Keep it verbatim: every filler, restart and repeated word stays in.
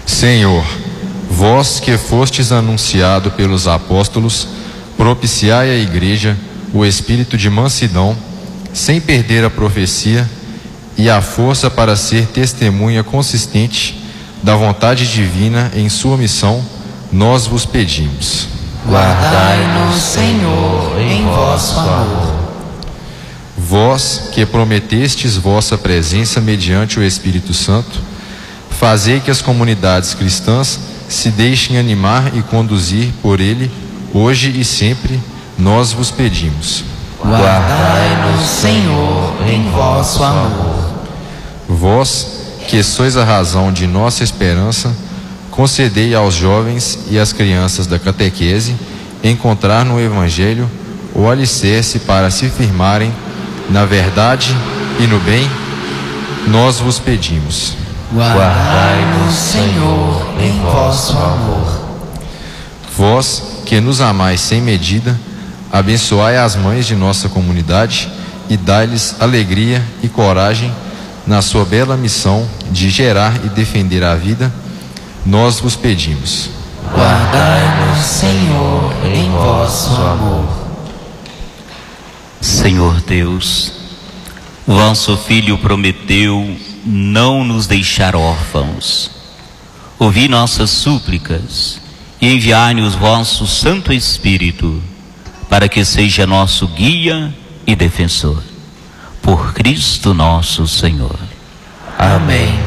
Senhor, vós que fostes anunciado pelos apóstolos, propiciai à Igreja o espírito de mansidão, sem perder a profecia, e a força para ser testemunha consistente da vontade divina em sua missão, nós vos pedimos. Guardai-nos, Senhor, em vosso amor. Vós que prometestes vossa presença mediante o Espírito Santo, fazei que as comunidades cristãs se deixem animar e conduzir por ele, hoje e sempre, nós vos pedimos. Guardai-nos, Senhor, em vosso amor. Vós, que sois a razão de nossa esperança, concedei aos jovens e às crianças da catequese encontrar no Evangelho o alicerce para se firmarem na verdade e no bem, nós vos pedimos. Guardai-nos, Senhor, em vosso amor. Vós, que nos amais sem medida, abençoai as mães de nossa comunidade e dai-lhes alegria e coragem na sua bela missão de gerar e defender a vida, nós vos pedimos. Guardai-nos, Senhor, em vosso amor. Senhor Deus, vosso Filho prometeu não nos deixar órfãos. Ouvi nossas súplicas e enviai-nos vosso Santo Espírito, para que seja nosso guia e defensor. Por Cristo nosso Senhor. Amém.